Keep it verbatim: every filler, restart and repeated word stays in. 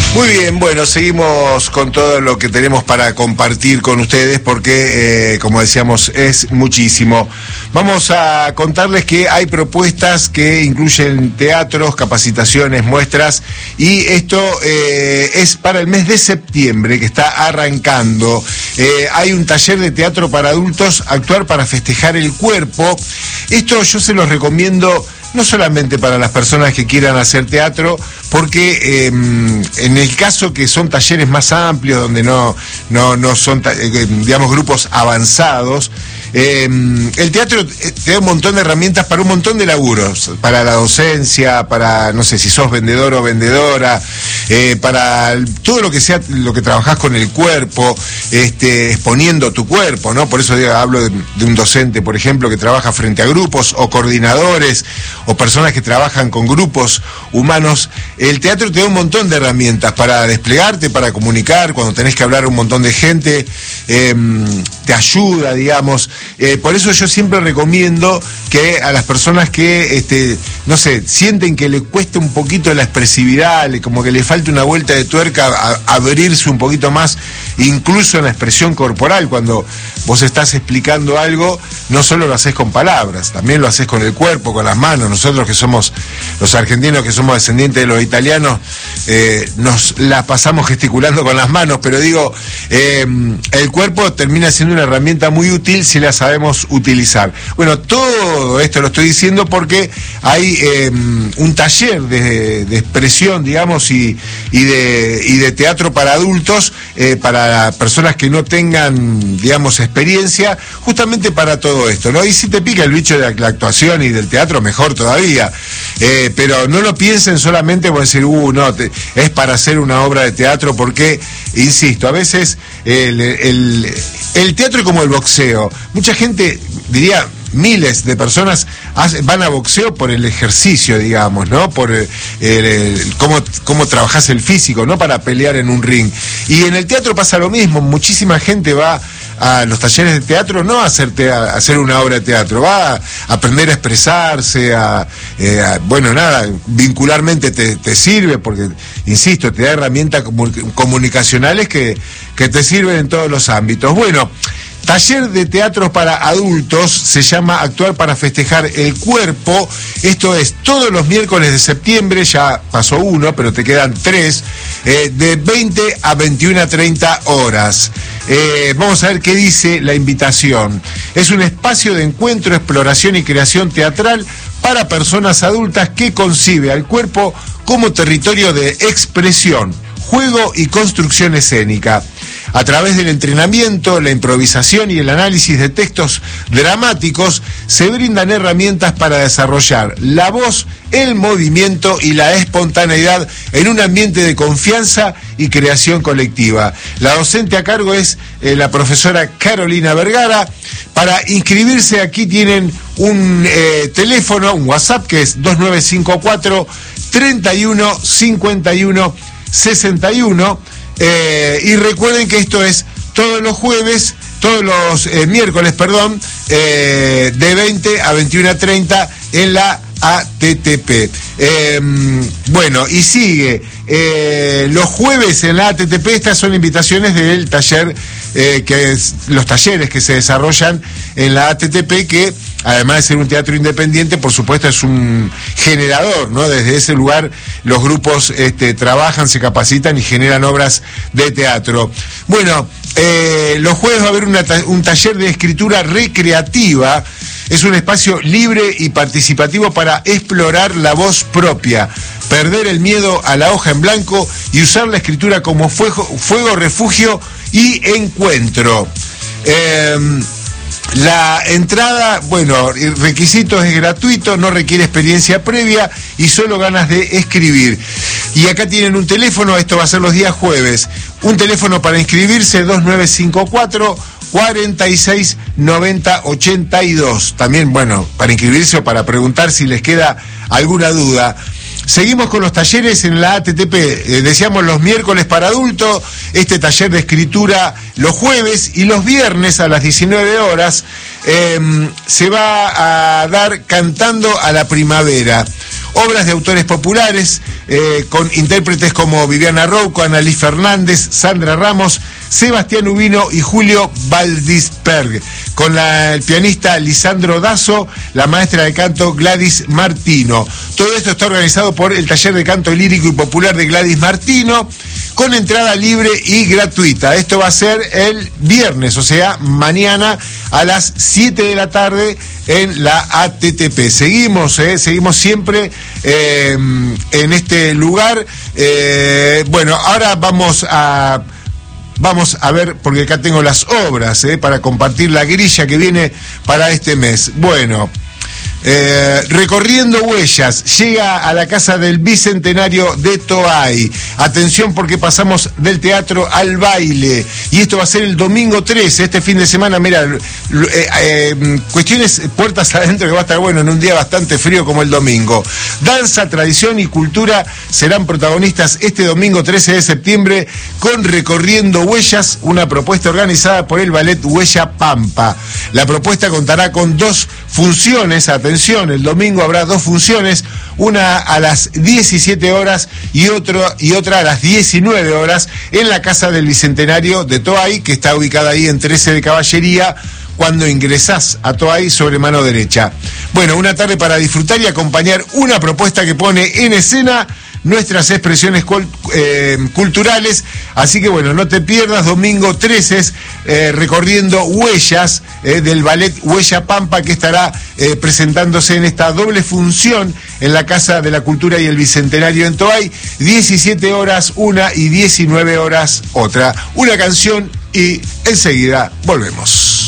Muy bien, bueno, seguimos con todo lo que tenemos para compartir con ustedes porque, eh, como decíamos, es muchísimo. Vamos a contarles que hay propuestas que incluyen teatros, capacitaciones, muestras, y esto eh, es para el mes de septiembre, que está arrancando. Eh, hay un taller de teatro para adultos, Actuar para festejar el cuerpo. Esto yo se los recomiendo no solamente para las personas que quieran hacer teatro, porque eh, en el caso que son talleres más amplios, donde no, no, no son, eh, digamos, grupos avanzados, eh, el teatro te da un montón de herramientas para un montón de laburos, para la docencia, para, no sé, si sos vendedor o vendedora, eh, para todo lo que sea, lo que trabajás con el cuerpo, este, exponiendo tu cuerpo, ¿no? Por eso digo, hablo de, de un docente, por ejemplo, que trabaja frente a grupos, o coordinadores, o personas que trabajan con grupos humanos. El teatro te da un montón de herramientas para desplegarte, para comunicar, cuando tenés que hablar a un montón de gente, eh, te ayuda, digamos. Eh, por eso yo siempre recomiendo que a las personas que, este, no sé, sienten que le cuesta un poquito la expresividad, como que le falta una vuelta de tuerca, a, a abrirse un poquito más, incluso en la expresión corporal, cuando vos estás explicando algo, no solo lo haces con palabras, también lo haces con el cuerpo, con las manos. Nosotros que somos los argentinos, que somos descendientes de los italianos, eh, nos la pasamos gesticulando con las manos, pero digo, eh, el cuerpo termina siendo una herramienta muy útil si la sabemos utilizar. Bueno, todo esto lo estoy diciendo porque hay eh, un taller de, de expresión, digamos, y, y, de, y de teatro para adultos, eh, para personas que no tengan, digamos, experiencia, justamente para todo esto, ¿no? Y si te pica el bicho de la actuación y del teatro, mejor todavía. Eh, pero no lo piensen solamente por decir, uh, no, te, es para hacer una obra de teatro, porque, insisto, a veces el, el, el teatro es como el boxeo. Mucha gente, diría, miles de personas van a boxeo por el ejercicio, digamos, ¿no? Por el, el, el, cómo, cómo trabajás el físico, no para pelear en un ring. Y en el teatro pasa lo mismo. Muchísima gente va a los talleres de teatro no a hacer, te, a hacer una obra de teatro, va a aprender a expresarse, a, eh, a bueno, nada, vincularmente te, te sirve, porque, insisto, te da herramientas comunicacionales que, que te sirven en todos los ámbitos. Bueno, taller de teatro para adultos, se llama Actuar para festejar el cuerpo. Esto es todos los miércoles de septiembre, ya pasó uno, pero te quedan tres, eh, de veinte a veintiuna treinta horas. Eh, vamos a ver qué dice la invitación. Es un espacio de encuentro, exploración y creación teatral para personas adultas que concibe al cuerpo como territorio de expresión, juego y construcción escénica. A través del entrenamiento, la improvisación y el análisis de textos dramáticos, se brindan herramientas para desarrollar la voz, el movimiento y la espontaneidad en un ambiente de confianza y creación colectiva. La docente a cargo es eh, la profesora Carolina Vergara. Para inscribirse, aquí tienen un eh, teléfono, un WhatsApp, que es dos nueve cinco cuatro, treinta y uno, cincuenta y uno, sesenta y uno. Eh, y recuerden que esto es todos los jueves, todos los eh, miércoles, perdón, eh, de veinte a veintiuna treinta en la A T T P. Eh, bueno, y sigue. Eh, los jueves en la A T T P, estas son invitaciones del taller, eh, que es, los talleres que se desarrollan en la A T T P, que además de ser un teatro independiente, por supuesto es un generador, ¿no? Desde ese lugar los grupos este, trabajan, se capacitan y generan obras de teatro. Bueno, eh, los jueves va a haber una, un taller de escritura recreativa. Es un espacio libre y participativo para explorar la voz propia, perder el miedo a la hoja en blanco y usar la escritura como fuego, fuego refugio y encuentro. Eh, La entrada, bueno, el requisito es gratuito, no requiere experiencia previa y solo ganas de escribir. Y acá tienen un teléfono, esto va a ser los días jueves, un teléfono para inscribirse, dos nueve cinco cuatro, cuarenta y seis, noventa, ochenta y dos. También, bueno, para inscribirse o para preguntar si les queda alguna duda. Seguimos con los talleres en la A T T P. Eh, decíamos los miércoles para adultos, este taller de escritura los jueves, y los viernes a las diecinueve horas eh, se va a dar Cantando a la Primavera. Obras de autores populares, eh, con intérpretes como Viviana Rouco, Annalí Fernández, Sandra Ramos, Sebastián Ubino y Julio Valdisperg, con la, el pianista Lisandro Dazo, la maestra de canto Gladys Martino. Todo esto está organizado por el Taller de Canto Lírico y Popular de Gladys Martino, con entrada libre y gratuita. Esto va a ser el viernes, o sea, mañana a las siete de la tarde en la A T T P. Seguimos, eh, seguimos siempre eh, en este lugar. Eh, bueno, ahora vamos a... Vamos a ver, porque acá tengo las obras, eh, para compartir la grilla que viene para este mes. Bueno, eh, Recorriendo Huellas, llega a la Casa del Bicentenario de Toay. Atención, porque pasamos del teatro al baile. Y esto va a ser el domingo trece, este fin de semana. Mira, eh, eh, cuestiones puertas adentro, que va a estar bueno en un día bastante frío como el domingo. Danza, tradición y cultura serán protagonistas este domingo trece de septiembre con Recorriendo Huellas, una propuesta organizada por el Ballet Huella Pampa. La propuesta contará con dos funciones. Atención, el domingo habrá dos funciones, una a las diecisiete horas y, otro, y otra a las diecinueve horas en la Casa del Bicentenario de Toay, que está ubicada ahí en trece de Caballería, cuando ingresás a Toay sobre mano derecha. Bueno, una tarde para disfrutar y acompañar una propuesta que pone en escena nuestras expresiones cult eh, culturales, así que bueno, no te pierdas, domingo trece, eh, Recorriendo Huellas, eh, del Ballet Huella Pampa, que estará eh, presentándose en esta doble función en la Casa de la Cultura y el Bicentenario en Toay, diecisiete horas una y diecinueve horas otra. Una canción y enseguida volvemos.